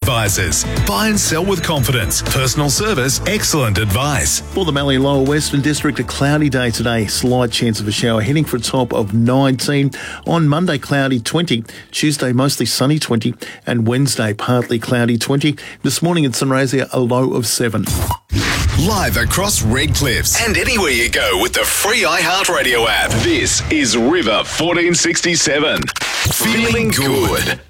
Advisors. Buy and sell with confidence. Personal service, excellent advice. For the Mallee Lower Western District, a cloudy day today. Slight chance of a shower, heading for a top of 19. On Monday, cloudy 20. Tuesday, mostly sunny 20. And Wednesday, partly cloudy 20. This morning in Sunraysia, a low of 7. Live across Red Cliffs and anywhere you go with the free iHeartRadio app. This is River 1467. Feeling good.